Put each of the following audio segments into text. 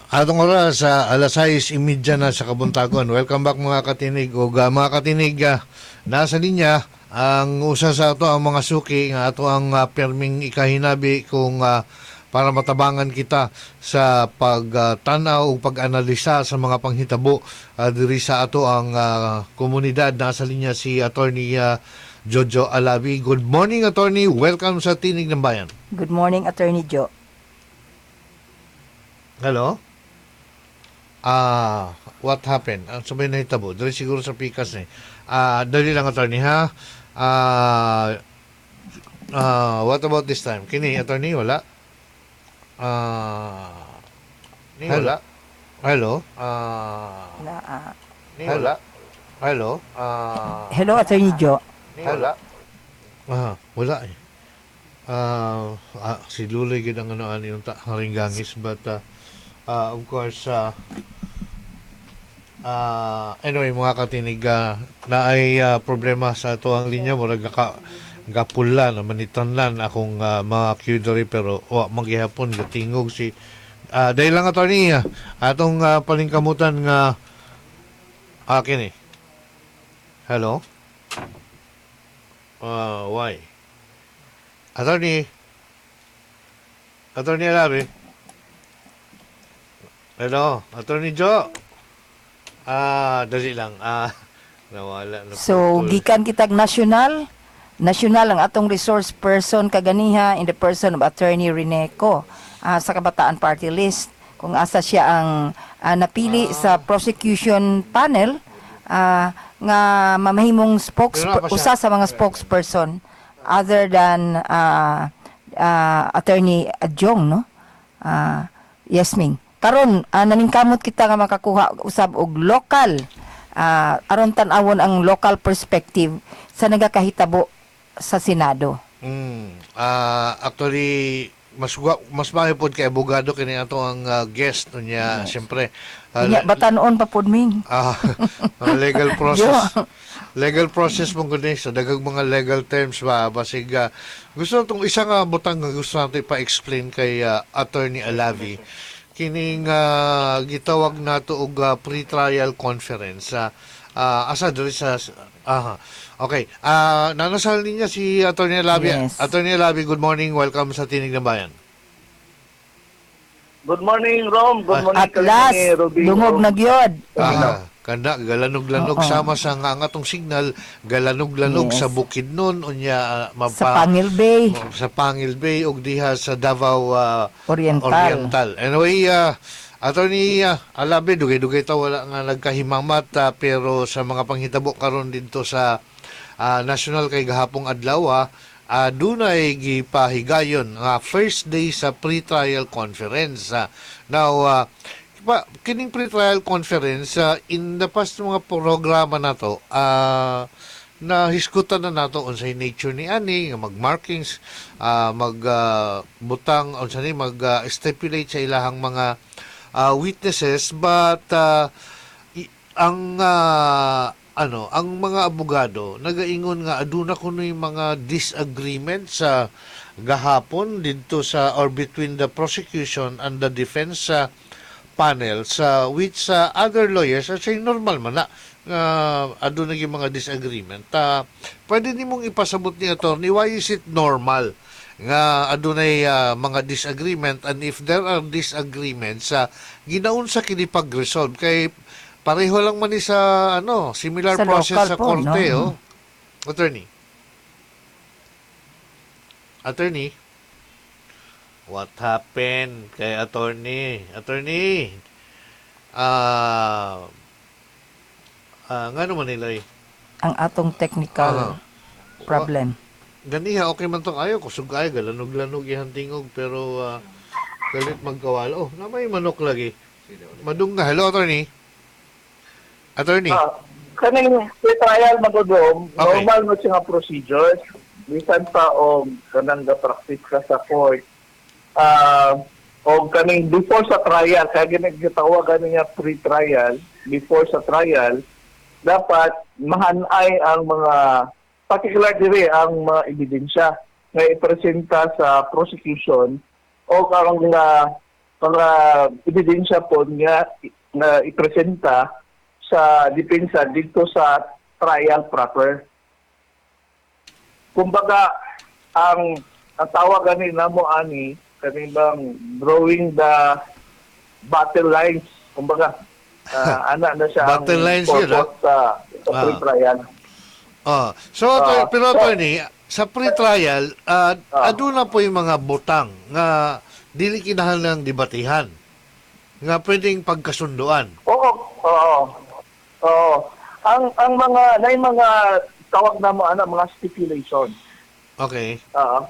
Atong oras sa alas 6:30 na sa Kabuntagon. Welcome back mga katinig o mga katinig, nasa linya ang usa sa ato ang mga suki nga ato ang perming ikahinabi kung para matabangan kita sa pagtanaw o pag-analisa sa mga panghitabo diri sa ato ang komunidad. Nasa linya si Attorney Jojo Alavi. Good morning, Attorney. Welcome sa Tinig ng Bayan. Good morning, Attorney Joe. Hello? What happened? Ang sabay na hitabo. Dali siguro sa pikas ni. Dali lang, attorney, ha? What about this time? Kini, attorney, wala? Ni wala? Hello? Ni wala? Hello? Hello, Attorney Joe. Ni wala? Wala eh. Si Luloy gid ang ano yung haringgangis, but of course, anyway, mga katinig, na ay problema sa ito ang linya mo, nagkapula na manitanlan akong mga Q-Dory, pero magyahapon, gatingog si, dahil lang attorney, atong palingkamutan nga, akin eh. Hello? Why? Attorney Alabi? Hello, Attorney Joe. Dali lang. Nawala na. So, gikan kitag nasyonal ang atong resource person kaganiha in the person of Attorney Reneco sa Kabataan Party List. Kung asa siya ang napili sa prosecution panel nga mamahimong usa sa mga spokesperson other than Attorney Adjong, no? Yasming. Karon naningkamot kita nga makakuha usab og local aron tan-awon ang local perspective sa nagakahitabo sa Senado. Actually, mas mahipod kay abogado kini ato ang guest niya, yes. Siyempre. Batanon pa pud ming. Legal process. Legal process mong gani sa daghang mga legal terms ba basig gusto tong isa nga butang nga gusto natin pa-explain kay Attorney Alavi. Kining gitawag nato og pre-trial conference asa diri sa okay, nanasal niya si Attorney Alavi. Yes. Attorney Alavi, good morning, welcome sa Tinig ng Bayan. Good morning, Rom. Good morning, at last lungog na gyud. Kanda galanog-lanog sama sa nga atong signal, galanog-lanog, yes. Sa Bukidnon unya sa Pangil Bay, sa Pangil Bay ug diha sa Davao Oriental. Anyway, Attorney Alabi, dugay-dugay ta wala nga nagkahimamat, pero sa mga panghitabo karon dito sa national kay gahapong adlaw, dunay gipahigayon nga first day sa pre-trial conference. Now, kining pre-trial conference, in the past mga programa na to, nahiskutan na nato unsay nature ni ani nga mag-markings, magbutang unsay mag-stipulate sa ilahang mga witnesses, but ang mga abogado nagaingon nga aduna kunoy mga disagreement sa gahapon dito sa or between the prosecution and the defense panel sa which other lawyers are saying normal man na aduna gyud mga disagreement. Pwede nimong ipasabot ni attorney, why is it normal nga adunay mga disagreement, and if there are disagreements, ginaunsa kini pag-resolve kay pareho lang man ni sa similar sa process sa korte, no? Attorney, what happened kay attorney? Ngano man nila ang atong technical problem. Ganiha, okay man tong ayo kusog ay galanog-lanog ihan tingog, pero galit magkawalo. Na may manok lagi. Madungga. Hello, attorney. Kaning trial magudom, okay. Normal mo siya nga procedures. Bisan pa kanang ga-practice ka sa court. Kaning before sa trial, kaya ginagitawag niya pre-trial, before sa trial, dapat mahanay ang mga particular dire ang mga ebidensya na ipresenta sa prosecution o karong mga ebidensya po nga na ipresenta sa depensa dito sa trial proper. Kumbaga, ang tawagan ni namo ani kanibang drawing the battle lines. Kumbaga, ana na siya Battle lines yun, purpose sa pre-trial. So, pero attorney, sa pre-trial, ado na po yung mga butang nga dili kinahanglan ng debatihan nga pwedeng pagkasunduan. Oo. Ang mga tawag na mo mga stipulation. Okay.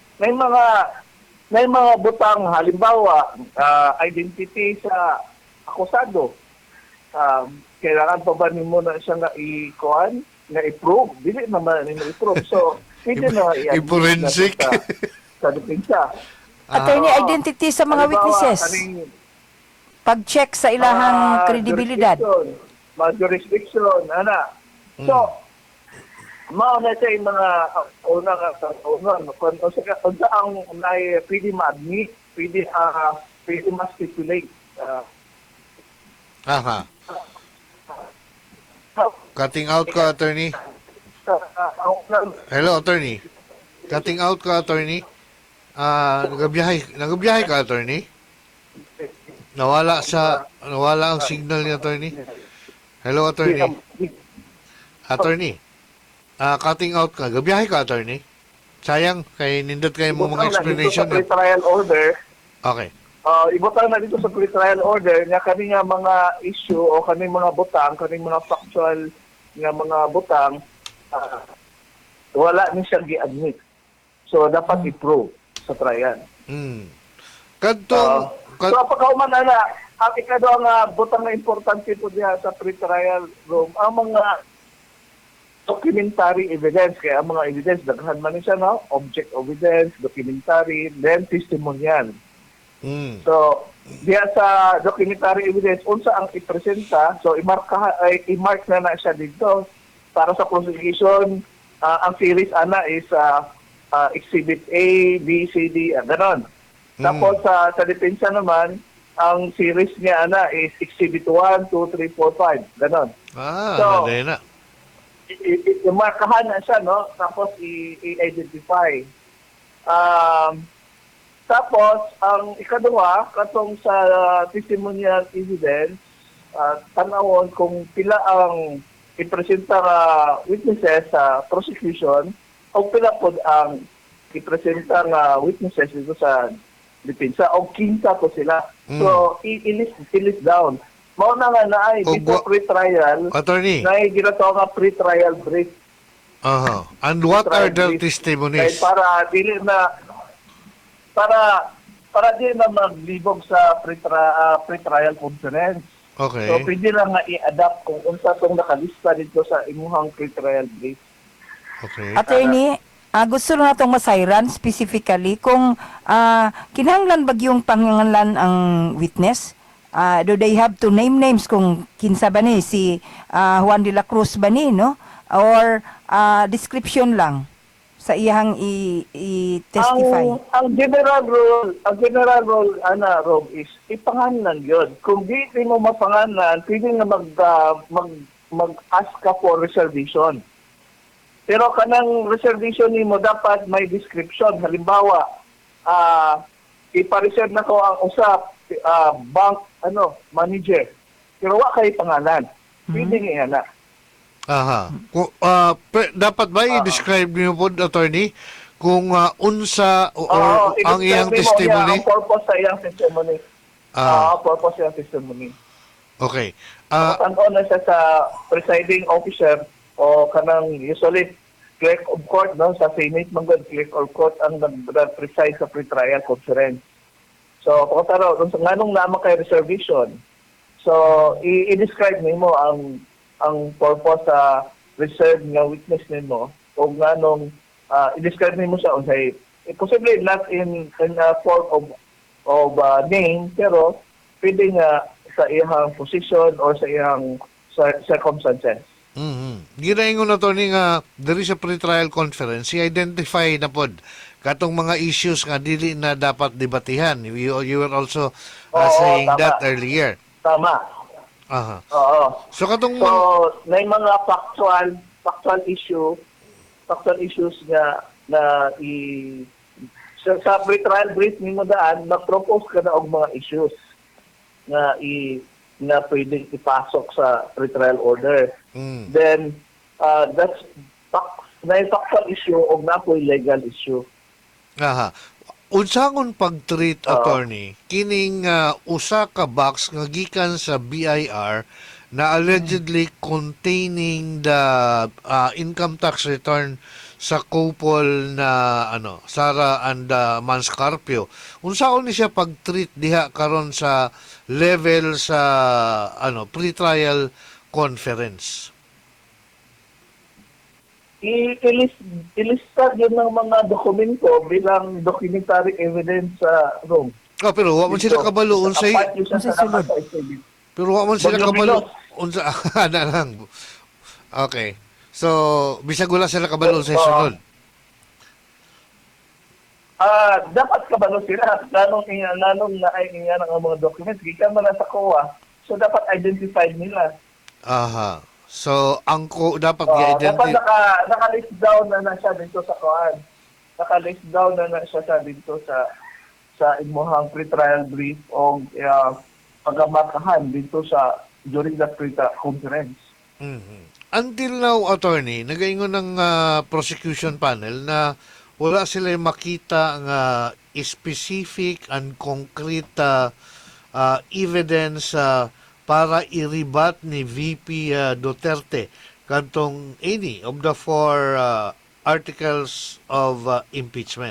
May mga butang halimbawa identity sa akusado. Kailangan pa ba nimo na siya nga i-kuan, na i-prove? Dili naman nimo i-prove. So, pwede na I-forensic. sa depensa. Attorney, identity sa mga witnesses. Pag-check sa ilahang kredibilidad. Mga jurisdiction, ana. So, mao na siya yung mga unang kung ang pwede ma-admit, pwede ma-stipulate. Aha. Cutting out ka, attorney. Hello, attorney. Cutting out ka, attorney. Nagabiyahe ka, attorney. Nawala ang signal ni attorney. Hello, attorney. Attorney. Cutting out ka. Gabiyahe ka, attorney. Sayang, kay nindot kayo mo mga explanation. Dito sa pre-trial order, Okay. ibutang na dito sa pre-trial order nga kani nga mga issue o kani mga butang, kani mga factual nga mga butang, wala ni siya gi-admit. So, dapat i-prove sa trial. Kadtong... So, pagkauman na, ang ikado nga butang na importante po diha sa pre-trial room, ang mga documentary evidence. Kaya ang mga evidence, daghan man siya, no? Object evidence, documentary, then testimonial. So, diya sa documentary evidence, unsa ang ipresenta, so i-mark na siya dito para sa prosecution. Ang series ana is Exhibit A, B, C, D, ganon. Tapos sa depensa naman, ang series niya ana is Exhibit 1, 2, 3, 4, 5, ganon. So, na. i-markahan na siya, no? Tapos i-identify. Tapos, ang ikaduha, katong sa testimonial evidence, tanawon kung pila ang ipresenta nga witnesses sa prosecution o pila po ang ipresenta nga witnesses dito sa depensa o kinsa po sila. So, i-list down. Mao na nga na ay dito pre-trial, attorney, na ginatawa nga pre-trial brief. And what are the testimonies? Para dili na para di na maglibog sa pre-trial conference. Okay. So, pwede lang nga i-adapt kung unsa itong nakalista dito sa imuhang pre-trial brief. Okay. Attorney, gusto lang natong masayran specifically kung kinahanglan ba yung pangangalan ang witness? Do they have to name names kung kinsa ba ni si Juan de la Cruz ba ni, no? Or description lang sa iyang i-testify? Ang general rule ana Rob is ipangalan yun. Kung di mo mapangalan, pwede nga mag-ask ka for reservation. Pero kanang reservation nimo dapat may description. Halimbawa, ipa-reserve na ko ang usap bank manager. Pero wa kay pangalan. Pwede nga na. Dapat ba i-describe niyo po, attorney, kung unsa or ang iyang testimony? Ang purpose sa iyang testimony. Purpose sa iyang testimony. Okay. Ano na siya sa presiding officer o kanang usually clerk of court, no? Sa Senate, clerk of court ang nag-preside sa pre-trial conference. So, kung taro, nganong naman kay reservation. So, i-describe nimo ang purpose sa reserve nga witness nimo o nganong i-describe nimo siya unsay possibly not in a form of name, pero pwede nga sa iyang position or sa iyang circumstances. Ginaingon na to ni nga diri sa pre-trial conference, i-identify na pod katong mga issues nga dili na dapat debatihan. You were also Oo, saying tama. that earlier. Tama. Aha. Oo. So katong So, may mga factual issues na sa pre-trial brief nimo daan, mag-propose ka na og mga issues na pwedeng ipasok sa pre-trial order. mm, Then, that's na factual issue o na po legal issue. aha. Unsangon pag-treat, Oo. attorney, kining usa ka box nga gikan sa BIR na allegedly containing the income tax return sa couple na Sara and Manscarpio. Unsaon ni siya pag-treat diha karon sa level sa pre-trial conference? Ilista yun ng mga dokumento bilang documentary evidence sa room. Pero wa man sila kabalo unsay Pero wa man sila kabalo unsa ana lang. Okay. So bisag wala sila kabalo unsay sunod. Dapat kabalo sila nanong na ay nga ng mga documents gikan man sa COA. So dapat identified nila. Aha. So ang dapat Dapat i-identify. naka-list down na siya dito sa COA. Naka-list down na siya dito sa imuhang pre-trial brief o pagamakahan dito during the pre-trial conference. Mhm. Until now, attorney, nagaingon ng prosecution panel na wala sila makita nga specific and concrete evidence para i-rebut ni VP Duterte kantong any of the four articles of impeachment.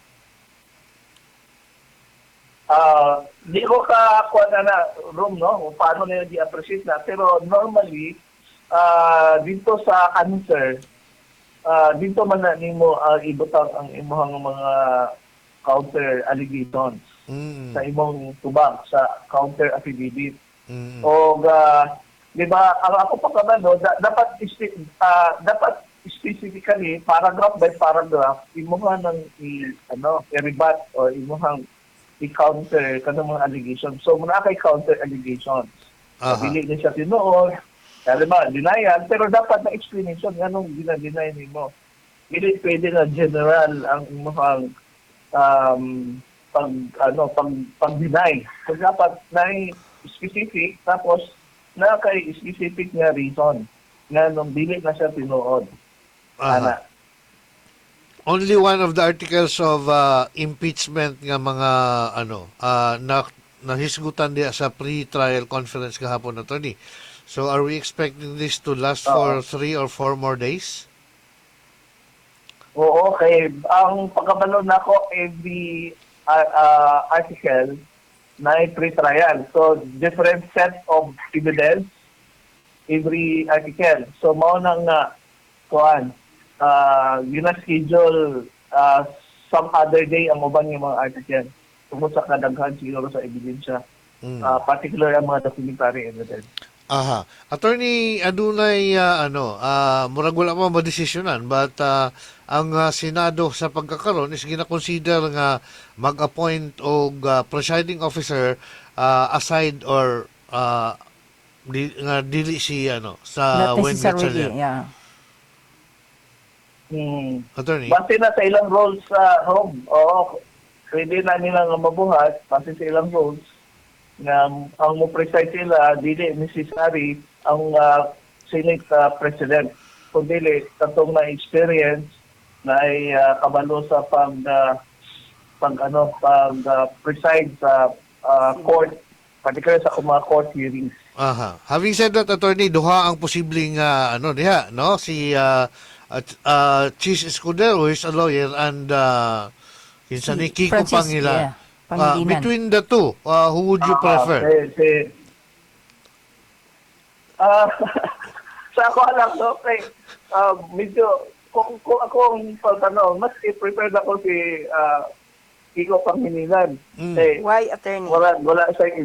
Di ko kuha na room, no? Kung paano nila di-appreciate na. Pero normally, dito sa answer, dito man na nimo ibutang ang imong mga counter allegations sa imong tubag sa counter affidavit. O di ba ang ako pa kabalo dapat specifically paragraph by paragraph imuha ng i-rebut o imuhang i-counter kanang mga allegations. So muna kay counter allegations. Dili na siya tinuod, denial, pero dapat na explanation nganong deny nimo. Dili pwede na general ang imong pag-deny. So dapat na specific tapos na kay specific nga reason nganong dili na siya tinuod. Ana. Only one of the articles of impeachment nga mga nahisgutan diya sa pre-trial conference kahapon, attorney. So are we expecting this to last for 3 or 4 more days? Oo, kay ang pagkabalo nako every article na pre-trial. So different set of evidence every article. So mao nang schedule some other day ang uban yung mga article tungkol sa kadaghan siguro sa ebidensya. Particular ang mga documentary evidence. Aha. Attorney, adunay murag wala pa madesisyonan but ang Senado sa pagkakaroon is gina-consider nga mag-appoint og presiding officer aside or dili si sa Not when necessarily, yeah. Attorney. Base na sa ilang roles sa home. Oo, pwede na nila nga mabuhat base sa ilang roles na ang mo preside sila, dili necessary ang Senate President. Kung dili, katong na experience na ay kabalo sa preside sa court, particularly sa mga court hearings. Aha. Having said that, attorney, duha ang posibleng diha, no? Si Chis Escudero is a lawyer and kinsa ni Kiko Francis, Pangilinan. yeah, Pangilinan. Between the two, who would you prefer? Sa ako alam, no? Medyo, kung ako ang pagtanong, mas i-prefer ako si Kiko Pangilinan. Why, attorney? Wala sa